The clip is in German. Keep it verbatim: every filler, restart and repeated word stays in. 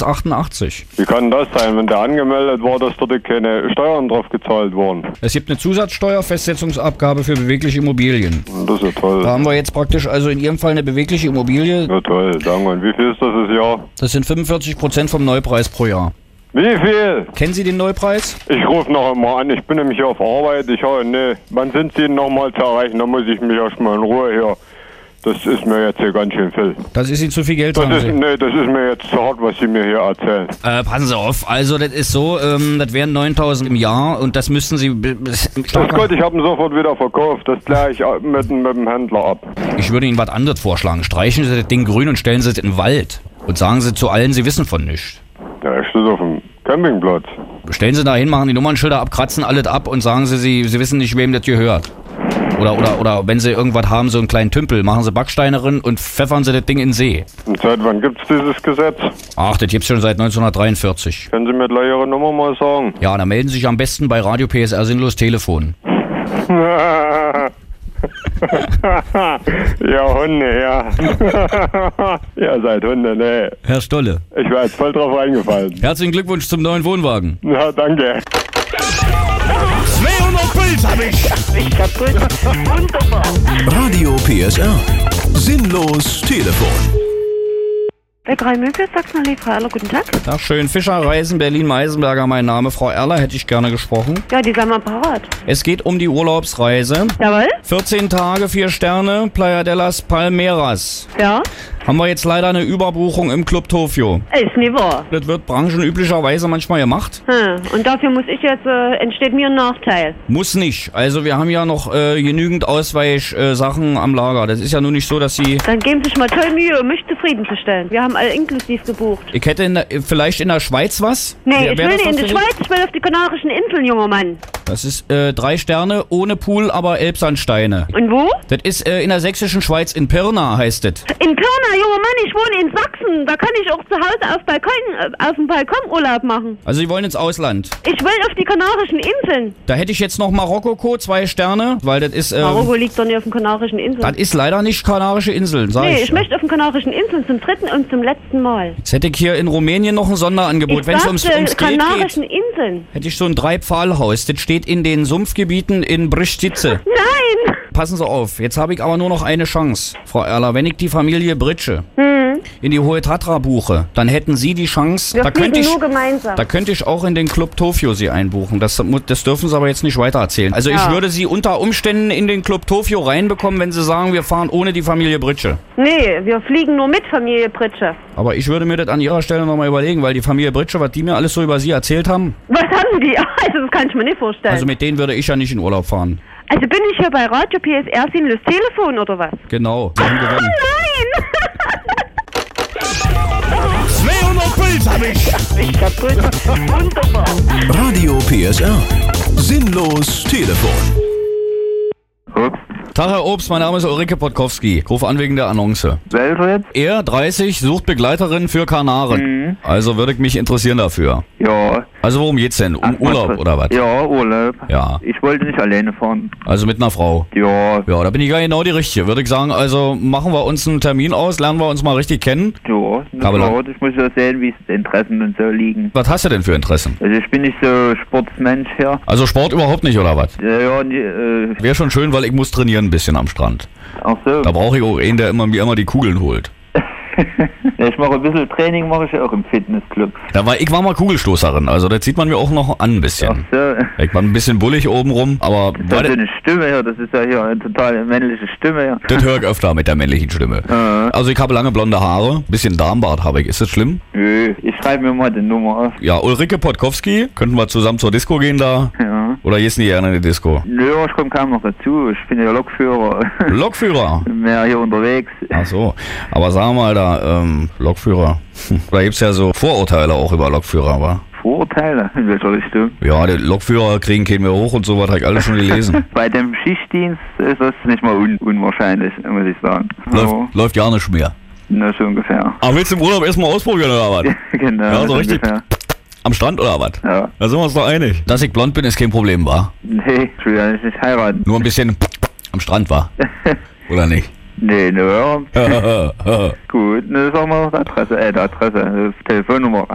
achtundachtzig. Wie kann das sein, wenn der angemeldet war, dass dort keine Steuern drauf gezahlt wurden? Es gibt eine Zusatzsteuer, Festsetzungsabgabe für bewegliche Immobilien. Das ist ja toll. Da haben wir jetzt praktisch also in Ihrem Fall eine bewegliche Immobilie. Ja toll, danke. Und wie viel ist das das Jahr? Das sind fünfundvierzig Prozent vom Neupreis pro Jahr. Wie viel? Kennen Sie den Neupreis? Ich rufe noch einmal an, ich bin nämlich hier auf Arbeit. Ich habe, ne, wann sind Sie noch mal zu erreichen? Da muss ich mich erstmal in Ruhe hier. Das ist mir jetzt hier ganz schön viel. Das ist Ihnen zu viel Geld, das sagen ist, Sie? Nee, das ist mir jetzt zu hart, was Sie mir hier erzählen. Äh, passen Sie auf, also das ist so, ähm, das wären neuntausend im Jahr und das müssten Sie... Das Gott, ich habe ihn sofort wieder verkauft. Das kläre ich mit, mit dem Händler ab. Ich würde Ihnen was anderes vorschlagen. Streichen Sie das Ding grün und stellen Sie es in den Wald. Und sagen Sie zu allen, Sie wissen von nichts. Ja, ich stehe auf dem Campingplatz. Stellen Sie da hin, machen die Nummernschilder ab, kratzen alles ab und sagen Sie, Sie, Sie wissen nicht, wem das gehört. Oder, oder, oder wenn Sie irgendwas haben, so einen kleinen Tümpel, machen Sie Backsteine rein und pfeffern Sie das Ding in den See. Und seit wann gibt's dieses Gesetz? Ach, das gibt's schon seit neunzehnhundertdreiundvierzig. Können Sie mir gleich Ihre Nummer mal sagen? Ja, dann melden Sie sich am besten bei Radio P S R Sinnlos Telefon. Ja, Hunde, ja. Ihr seid Hunde, ne? Herr Stolle. Ich war jetzt voll drauf reingefallen. Herzlichen Glückwunsch zum neuen Wohnwagen. Ja, danke. zweihundert Puls hab ich. Ich hab Puls. Wunderbar. Radio P S R. Sinnlos Telefon. Bei drei Möbel, Sachsen-Allee, Frau Erler, guten Tag. Ach schön, Fischer, Reisen, Berlin-Meisenberger, mein Name. Frau Erler, hätte ich gerne gesprochen. Ja, die sind wir parat. Es geht um die Urlaubsreise. Jawohl? vierzehn Tage, vier Sterne, Playa de las Palmeras. Ja? Haben wir jetzt leider eine Überbuchung im Club Tokio. Ist nie wahr. Das wird branchenüblicherweise manchmal gemacht. Hm. Und dafür muss ich jetzt, äh, entsteht mir ein Nachteil. Muss nicht. Also wir haben ja noch äh, genügend Ausweichsachen äh, am Lager. Das ist ja nun nicht so, dass Sie... Dann geben Sie sich mal toll Mühe, um mich zufriedenzustellen. Wir haben alle inklusiv gebucht. Ich hätte in der, vielleicht in der Schweiz was? Nee, Wär- ich wär will das nicht in was die für Sie? Schweiz, ich will auf die Kanarischen Inseln, junger Mann. Das ist äh, drei Sterne, ohne Pool, aber Elbsandsteine. Und wo? Das ist äh, in der sächsischen Schweiz, in Pirna heißt das. In Pirna, junger Mann, ich wohne in Sachsen. Da kann ich auch zu Hause auf, Balkon, äh, auf dem Balkon Urlaub machen. Also Sie wollen ins Ausland. Ich will auf die Kanarischen Inseln. Da hätte ich jetzt noch Marokko, zwei Sterne, weil das ist... Äh, Marokko liegt doch nicht auf den Kanarischen Inseln. das ist leider nicht Kanarische Inseln, sag Nee, ich. ich möchte auf den Kanarischen Inseln zum dritten und zum letzten Mal. Jetzt hätte ich hier in Rumänien noch ein Sonderangebot. Ich Wenn es sagte ums, ums Geld Kanarischen geht, Inseln. hätte ich so ein Drei-Pfahl-Haus. Das steht in den Sumpfgebieten in Bristice. Nein! Passen Sie auf, jetzt habe ich aber nur noch eine Chance, Frau Erler. Wenn ich die Familie Britsche Hm. in die Hohe Tatra buche, dann hätten Sie die Chance, Wir da könnte, fliegen ich, nur gemeinsam. da könnte ich auch in den Club Tokio Sie einbuchen. Das, mu- das dürfen Sie aber jetzt nicht weiter erzählen. Also ich Ja. würde Sie unter Umständen in den Club Tokio reinbekommen, wenn Sie sagen, wir fahren ohne die Familie Britsche. Nee, wir fliegen nur mit Familie Pritsche. Aber ich würde mir das an Ihrer Stelle nochmal überlegen, weil die Familie Britsche, was die mir alles so über Sie erzählt haben, Was haben die? Also das kann ich mir nicht vorstellen. also Also, mit denen würde ich ja nicht in Urlaub fahren. bin ich hier bei Radio P S R Sinnlos Telefon oder was? Genau, Sie haben gewonnen. Nein! zweihundert Puls hab ich. Ich hab Puls. Wunderbar. Radio P S R. Sinnlos Telefon. Ups. Tag, Herr Obst, mein Name ist Ulrike Podkowski. Ich rufe an wegen der Annonce. Selber jetzt? Er, dreißig, sucht Begleiterin für Kanaren. Mhm. Also würde ich mich interessieren dafür. Ja. Also worum geht's denn? Um Urlaub oder was? Ja, Urlaub. Ja. Ich wollte nicht alleine fahren. Also mit einer Frau. Ja, Ja, da bin ich ja genau die Richtige. Würde ich sagen, also machen wir uns einen Termin aus, lernen wir uns mal richtig kennen. ja, na Aber klar, ich muss ja sehen, wie es Interessen und so liegen. Was hast du denn für Interessen? Also ich bin nicht so Sportsmensch her. Also Sport überhaupt nicht, oder was? Ja, ja, die, äh, Wäre schon schön, weil ich muss trainieren ein bisschen am Strand. ach so. Da brauche ich auch einen, der immer, mir immer die Kugeln holt. Ja, ich mache ein bisschen Training, mache ich ja auch im Fitnessclub. Da war, ich war mal Kugelstoßerin, also das sieht man mir auch noch an ein Ach bisschen. so. Ich war ein bisschen bullig oben rum, aber Das ist ja eine Stimme her, das ist ja hier eine total männliche Stimme her. das höre ich öfter mit der männlichen Stimme. Äh, Also ich habe lange blonde Haare, bisschen Darmbart habe ich. Ist das schlimm? nö, ich schreibe mir mal die Nummer auf. Ja, Ulrike Podkowski, könnten wir zusammen zur Disco gehen da? Ja. Oder gehst du nicht gerne in die Disco? Nö, ich komme kaum noch dazu. Ich bin ja Lokführer. Lokführer? Mehr hier unterwegs. Ach so, aber sag mal da, ähm, Lokführer. Da gibt's ja so Vorurteile auch über Lokführer, aber Vorurteile? In welcher Richtung? ja, die Lokführer kriegen keinen mehr hoch und so, was hab ich alles schon gelesen. Bei dem Schichtdienst ist das nicht mal un unwahrscheinlich, muss ich sagen. Läuft, Aber, läuft ja nicht mehr. na, so ungefähr. Aber willst du im Urlaub erstmal ausprobieren oder was? Genau. Ja, so richtig ungefähr. am Strand oder was? Ja. Da sind wir uns doch einig. Dass ich blond bin, ist kein Problem, wa? Nee, ich will ja nicht heiraten. Nur ein bisschen am Strand, wa? Oder nicht? Nee, nur. Gut, ne, sagen wir noch die Adresse, äh, die Adresse, die Telefonnummer.